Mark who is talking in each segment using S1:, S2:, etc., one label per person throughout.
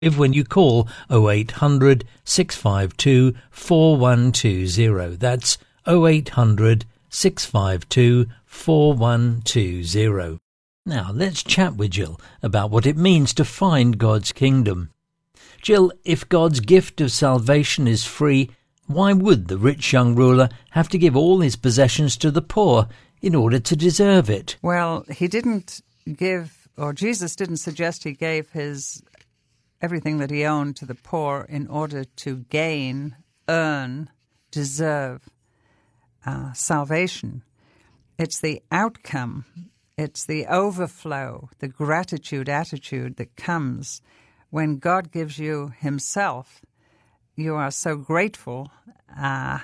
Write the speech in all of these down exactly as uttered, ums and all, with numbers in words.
S1: If when you call oh eight hundred, six five two, four one two zero. That's oh eight hundred, six five two, four one two zero. Now let's chat with Jill about what it means to find God's kingdom. Jill, if God's gift of salvation is free, why would the rich young ruler have to give all his possessions to the poor in order to deserve it?
S2: Well, he didn't give, or Jesus didn't suggest he gave his everything that he owned to the poor in order to gain, earn, deserve uh, salvation. It's the outcome, it's the overflow, the gratitude attitude that comes when God gives you himself. You are so grateful uh,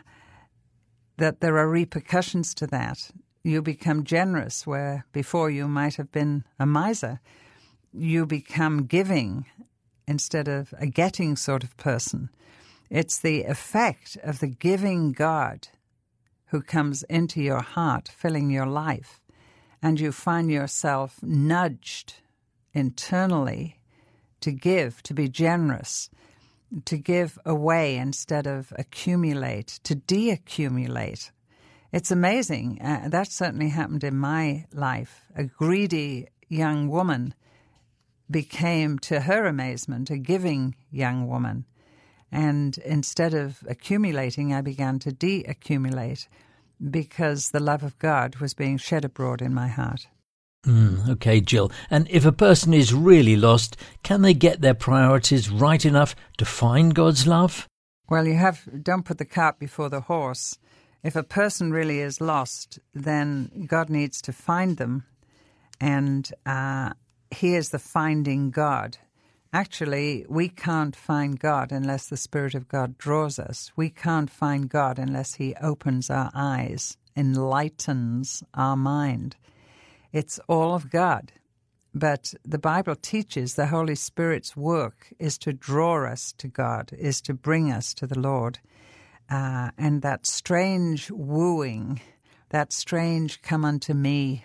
S2: that there are repercussions to that. You become generous where before you might have been a miser. You become giving instead of a getting sort of person. It's the effect of the giving God who comes into your heart, filling your life, and you find yourself nudged internally to give, to be generous, to give away instead of accumulate, to de-accumulate. It's amazing. Uh, that certainly happened in my life. A greedy young woman became, to her amazement, a giving young woman. And instead of accumulating, I began to de-accumulate because the love of God was being shed abroad in my heart.
S1: Mm, okay, Jill. And if a person is really lost, can they get their priorities right enough to find God's love?
S2: Well, you have, don't put the cart before the horse. If a person really is lost, then God needs to find them, and uh, he is the finding God. Actually, we can't find God unless the Spirit of God draws us. We can't find God unless he opens our eyes, enlightens our mind. It's all of God. But the Bible teaches the Holy Spirit's work is to draw us to God, is to bring us to the Lord. Uh, and that strange wooing, that strange come unto me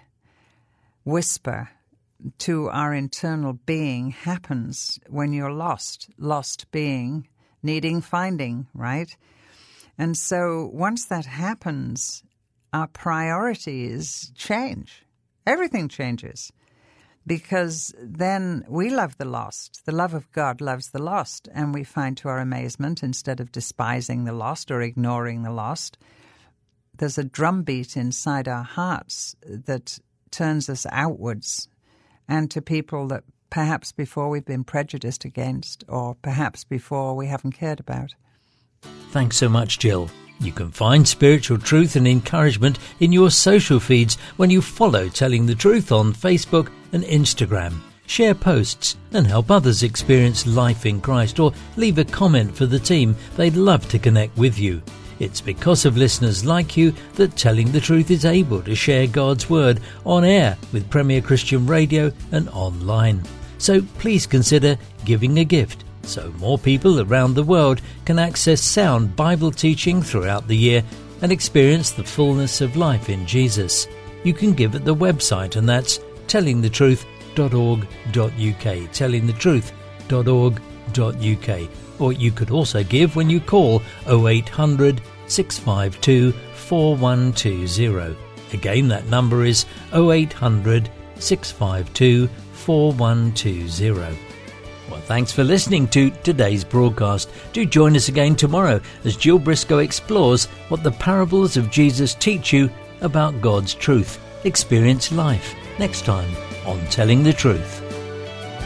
S2: whisper to our internal being happens when you're lost, lost being, needing finding, right? And so once that happens, our priorities change. Everything changes. Because then we love the lost. The love of God loves the lost. And we find to our amazement, instead of despising the lost or ignoring the lost, there's a drumbeat inside our hearts that turns us outwards and to people that perhaps before we've been prejudiced against or perhaps before we haven't cared about.
S1: Thanks so much, Jill. You can find spiritual truth and encouragement in your social feeds when you follow Telling the Truth on Facebook and Instagram. Share posts and help others experience life in Christ, or leave a comment for the team. They'd love to connect with you. It's because of listeners like you that Telling the Truth is able to share God's Word on air with Premier Christian Radio and online. So please consider giving a gift so more people around the world can access sound Bible teaching throughout the year and experience the fullness of life in Jesus. You can give at the website, and that's telling the truth dot org dot U K, telling the truth dot org dot U K. Or you could also give when you call oh eight hundred, six five two, four one two zero. Again, that number is oh eight hundred, six five two, four one two zero. Well, thanks for listening to today's broadcast. Do join us again tomorrow as Jill Briscoe explores what the parables of Jesus teach you about God's truth. Experience life next time on Telling the Truth.